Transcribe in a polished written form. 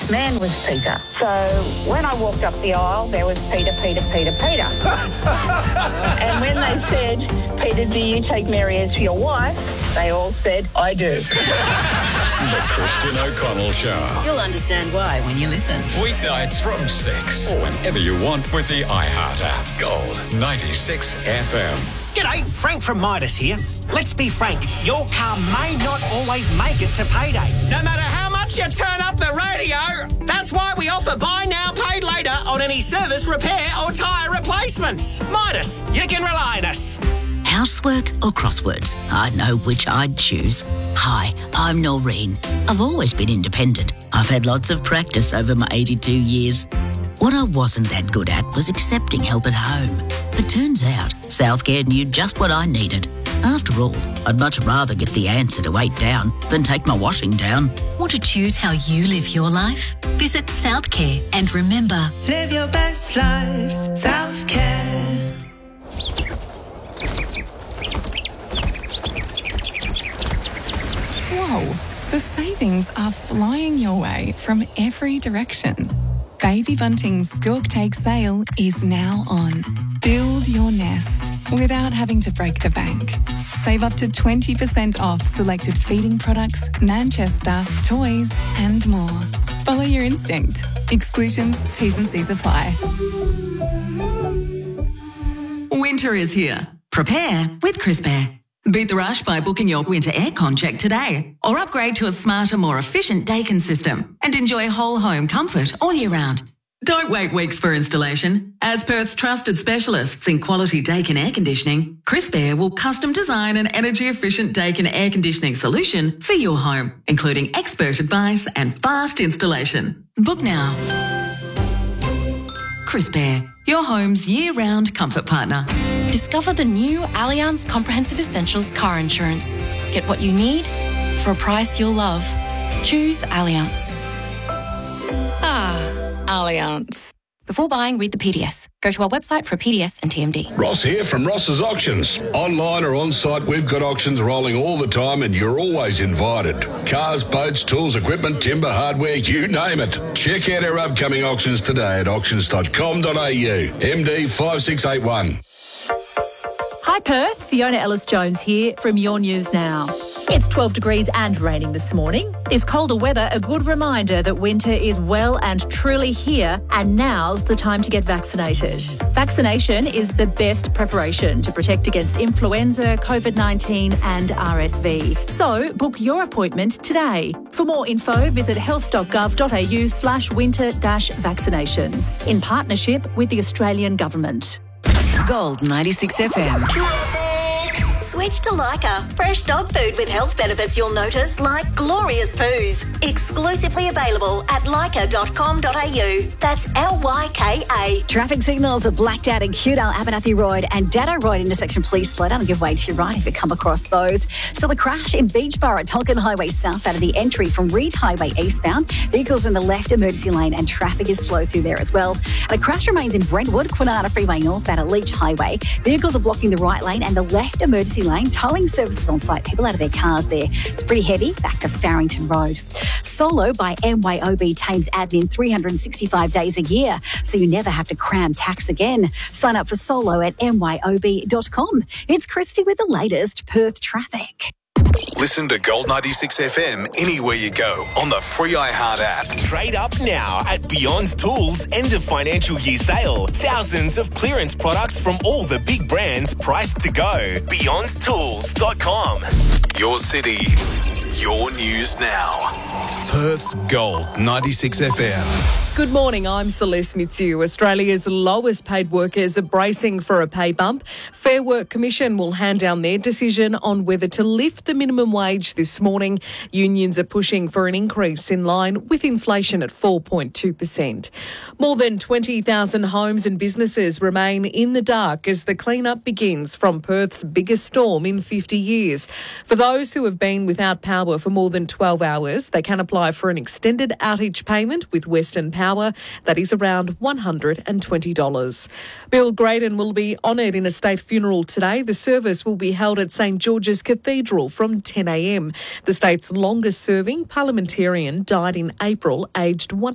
this man was Peter. So when I walked up the aisle, there was Peter. And when they said, Peter, do you take Mary as your wife? They all said, I do. The Christian O'Connell Show. You'll understand why when you listen. Weeknights from 6 or whenever you want with the iHeart app. Gold 96 FM. G'day, Frank from Midas here. Let's be frank, your car may not always make it to payday. No matter how much you turn up the radio, that's why we offer buy now, paid later on any service, repair or tyre replacements. Midas, you can rely on us. Housework or crosswords? I know which I'd choose. Hi, I'm Noreen. I've always been independent. I've had lots of practice over my 82 years. What I wasn't that good at was accepting help at home. But turns out, Southcare knew just what I needed. After all, I'd much rather get the answer to 8 down than take my washing down. Want to choose how you live your life? Visit Southcare and remember, live your best life, Southcare. Whoa, the savings are flying your way from every direction. Baby Bunting's Stork Take sale is now on. Build your nest without having to break the bank. Save up to 20% off selected feeding products, Manchester, toys and more. Follow your instinct. Exclusions, T's and C's apply. Winter is here. Prepare with Crispair. Beat the rush by booking your winter aircon check today or upgrade to a smarter, more efficient Daikin system and enjoy whole home comfort all year round. Don't wait weeks for installation. As Perth's trusted specialists in quality Daikin air conditioning, Crispair will custom design an energy-efficient Daikin air conditioning solution for your home, including expert advice and fast installation. Book now. Crispair, your home's year-round comfort partner. Discover the new Allianz Comprehensive Essentials car insurance. Get what you need for a price you'll love. Choose Allianz. Allianz. Before buying, read the PDS. Go to our website for a PDS and TMD. Ross here from Ross's Auctions. Online or on site, we've got auctions rolling all the time and you're always invited. Cars, boats, tools, equipment, timber, hardware, you name it. Check out our upcoming auctions today at auctions.com.au. MD 5681. Hi Perth, Fiona Ellis-Jones here from Your News Now. It's 12 degrees and raining this morning. This colder weather, a good reminder that winter is well and truly here, and now's the time to get vaccinated. Vaccination is the best preparation to protect against influenza, COVID-19 and RSV. So book your appointment today. For more info, visit health.gov.au/winter-vaccinations in partnership with the Australian Government. Gold 96 FM. Switch to Lyca. Fresh dog food with health benefits you'll notice, like glorious poos. Exclusively available at lyca.com.au. That's LYKA. Traffic signals are blacked out in Cudale, Abernathy Road and Dado Road intersection. Please slow down and give way to your right if you come across those. So the crash in Beachborough at Tonkin Highway south out of the entry from Reed Highway eastbound. Vehicles in the left emergency lane and traffic is slow through there as well. And a crash remains in Brentwood, Kwinana Freeway northbound at Leach Highway. Vehicles are blocking the right lane and the left emergency lane. Towing services on site. People out of their cars there. It's pretty heavy. Back to Farrington Road. Solo by MYOB Thames admin 365 days a year, so you never have to cram tax again. Sign up for Solo at myob.com. It's Christy with the latest Perth traffic. Listen to Gold 96 FM anywhere you go on the free iHeart app. Trade up now at Beyond's Tools end of financial year sale. Thousands of clearance products from all the big brands priced to go. BeyondTools.com. Your city, your news now. Perth's Gold 96 FM. Good morning, I'm Celeste Mitsu. Australia's lowest paid workers are bracing for a pay bump. Fair Work Commission will hand down their decision on whether to lift the minimum wage this morning. Unions are pushing for an increase in line with inflation at 4.2%. More than 20,000 homes and businesses remain in the dark as the clean-up begins from Perth's biggest storm in 50 years. For those who have been without power for more than 12 hours, they can apply for an extended outage payment with Western Power. That is around $120. Bill Graydon will be honoured in a state funeral today. The service will be held at St George's Cathedral from 10 a.m. The state's longest-serving parliamentarian died in April, aged 100.